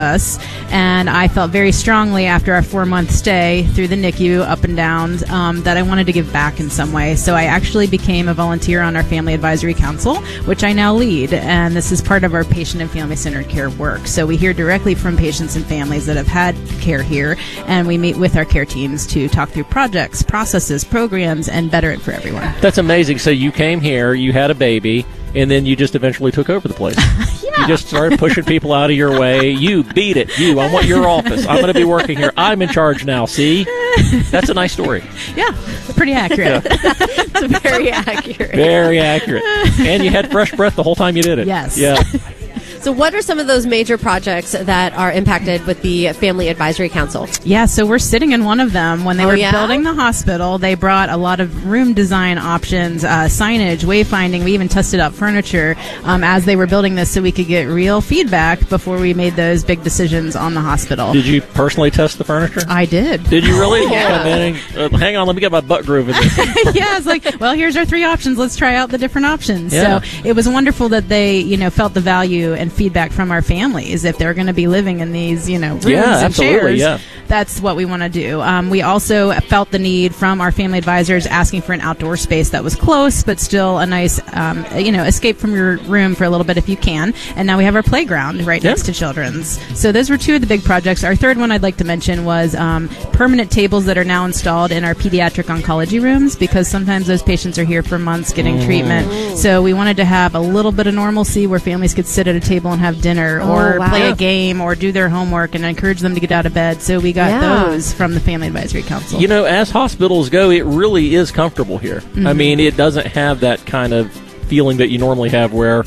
us, and I felt very strongly after our 4-month stay through the NICU, up and downs, that I wanted to give back in some way. So I actually became a volunteer on our Family Advisory Council, which I now lead, and this is part of our patient and family-centered care work. So we hear directly from patients and families that have had care here, and we meet with our care teams to talk through projects, processes, programs, and better it for everyone. That's amazing. So you came here, you had a baby, and then you just eventually took over the place. Yeah. You just started pushing people out of your way. You beat it. I want your office. I'm going to be working here. I'm in charge now. See? That's a nice story. Yeah, pretty accurate. It's very accurate. Very accurate. And you had fresh breath the whole time you did it. Yes. Yeah. So what are some of those major projects that are impacted with the Family Advisory Council? Yeah, so we're sitting in one of them. When they were yeah? building the hospital, they brought a lot of room design options, signage, wayfinding. We even tested out furniture as they were building this so we could get real feedback before we made those big decisions on the hospital. Did you personally test the furniture? I did. Did you really? Yeah. Hang on, let me get my butt groove in this. Yeah, it's like, well, here's our 3 options. Let's try out the different options. Yeah. So it was wonderful that they, felt the value and feedback from our families. If they're going to be living in these, rooms and chairs, that's what we want to do. We also felt the need from our family advisors asking for an outdoor space that was close, but still a nice, escape from your room for a little bit if you can. And now we have our playground right next to Children's. So those were 2 of the big projects. Our third one I'd like to mention was permanent tables that are now installed in our pediatric oncology rooms, because sometimes those patients are here for months getting treatment. So we wanted to have a little bit of normalcy where families could sit at a table and have dinner or play a game or do their homework and encourage them to get out of bed. So we got those from the Family Advisory Council. As hospitals go, it really is comfortable here. Mm-hmm. I mean, it doesn't have that kind of feeling that you normally have where,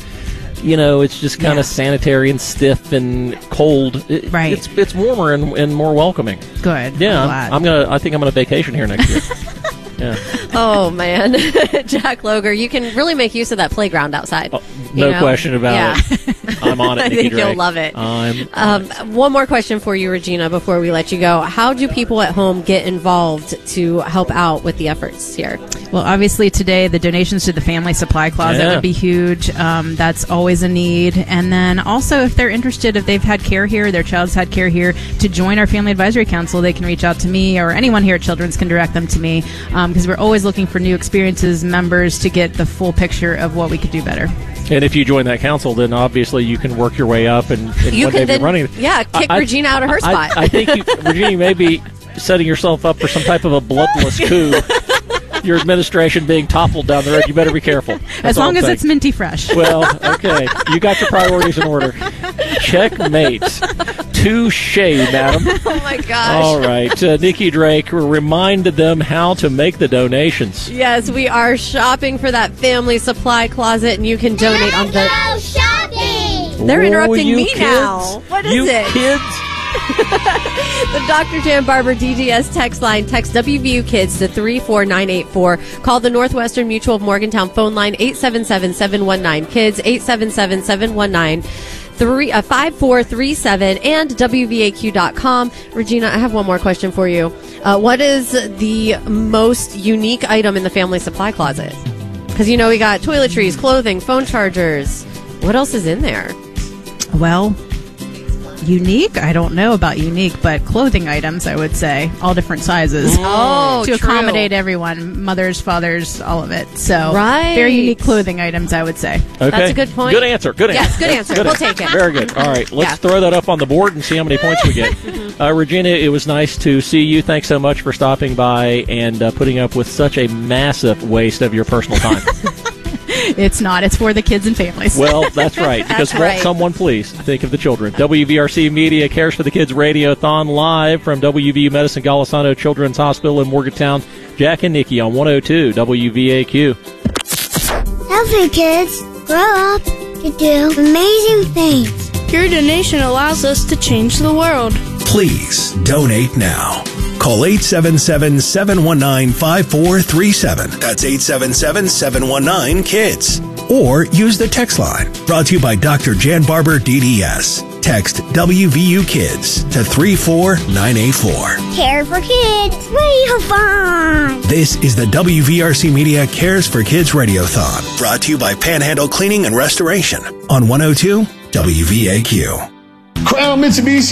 it's just kind of sanitary and stiff and cold. Right. It's warmer and more welcoming. Good. Yeah. I think I'm going to vacation here next year. Yeah. Oh, man. Jack Loger, you can really make use of that playground outside. Oh, no question about it. I'm on it, I Nikki think Drake. you'll love it. I'm one more question for you, Regina, before we let you go. How do people at home get involved to help out with the efforts here? Well, obviously today the donations to the Family Supply Closet would be huge. That's always a need. And then also if they're interested, if they've had care here, their child's had care here, to join our Family Advisory Council, they can reach out to me, or anyone here at Children's can direct them to me, because we're always looking for new experiences, members, to get the full picture of what we could do better. And if you join that council, then obviously you can work your way up and you one can day be running. kick Regina out of her spot. I think, Regina, you may be setting yourself up for some type of a bloodless coup. Your administration being toppled down the road. You better be careful. As long as it's minty fresh. Well, okay. You got your priorities in order. Checkmate. Touche, madam. Oh, my gosh. All right. Nikki Drake reminded them how to make the donations. Yes, we are shopping for that Family Supply Closet, and you can donate on the... Go shopping! They're interrupting me kids. now. What is it? Kids. The Dr. Jan Barber DGS text line. Text WVU Kids to 34984. Call the Northwestern Mutual of Morgantown phone line 877-719-KIDS, 877-719-5437, and WVAQ.com. Regina, I have one more question for you. What is the most unique item in the Family Supply Closet? Because, we got toiletries, clothing, phone chargers. What else is in there? Well, unique? I don't know about unique, but clothing items, I would say. All different sizes. Oh, to accommodate everyone. Mothers, fathers, all of it. So, right. Very unique clothing items, I would say. Okay. That's a good point. Good answer. Yes, good answer. We'll take it. Very good. All right. Let's throw that up on the board and see how many points we get. Regina, it was nice to see you. Thanks so much for stopping by and putting up with such a massive waste of your personal time. It's not. It's for the kids and families. Well, that's right. Because won't someone please think of the children? WVRC Media Cares for the Kids Radiothon live from WVU Medicine Golisano Children's Hospital in Morgantown. Jack and Nikki on 102 WVAQ. Healthy kids grow up to do amazing things. Your donation allows us to change the world. Please donate now. Call 877-719-5437. That's 877-719-KIDS. Or use the text line. Brought to you by Dr. Jan Barber DDS. Text WVU Kids to 34984. Care for kids, radio fun. This is the WVRC Media Cares for Kids Radiothon. Brought to you by Panhandle Cleaning and Restoration on 102 WVAQ. Crown Mitsubishi